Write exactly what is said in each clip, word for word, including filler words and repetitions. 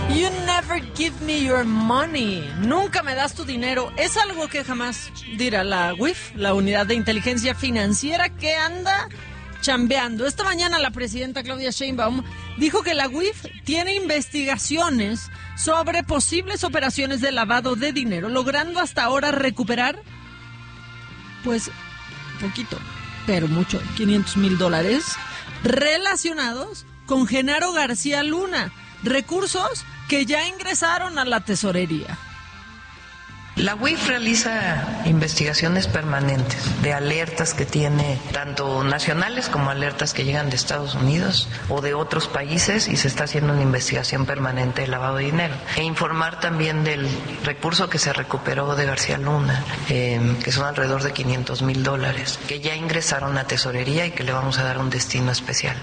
You never give me your money. Nunca me das tu dinero. Es algo que jamás dirá la U I F, la Unidad de Inteligencia Financiera, que anda chambeando. Esta mañana la presidenta Claudia Sheinbaum dijo que la U I F tiene investigaciones sobre posibles operaciones de lavado de dinero, logrando hasta ahora recuperar, pues, poquito, pero mucho, quinientos mil dólares relacionados con Genaro García Luna, recursos que ya ingresaron a la tesorería. La U I F realiza investigaciones permanentes de alertas que tiene, tanto nacionales como alertas que llegan de Estados Unidos o de otros países, y se está haciendo una investigación permanente de lavado de dinero. E informar también del recurso que se recuperó de García Luna, eh, que son alrededor de quinientos mil dólares, que ya ingresaron a tesorería y que le vamos a dar un destino especial.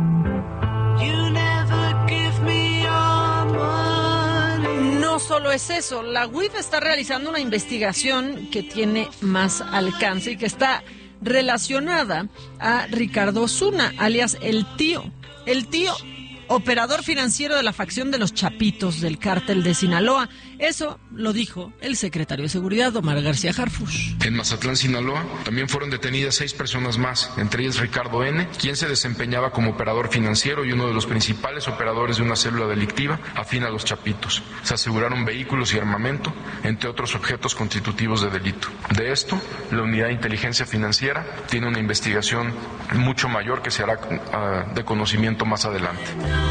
No solo es eso, la U I F está realizando una investigación que tiene más alcance y que está relacionada a Ricardo Osuna, alias El Tío. El Tío, operador financiero de la facción de los Chapitos del cártel de Sinaloa. Eso lo dijo el secretario de Seguridad, Omar García Harfuch. En Mazatlán, Sinaloa, también fueron detenidas seis personas más, entre ellas Ricardo N., quien se desempeñaba como operador financiero y uno de los principales operadores de una célula delictiva afín a los Chapitos. Se aseguraron vehículos y armamento, entre otros objetos constitutivos de delito. De esto, la Unidad de Inteligencia Financiera tiene una investigación mucho mayor que se hará uh, de conocimiento más adelante.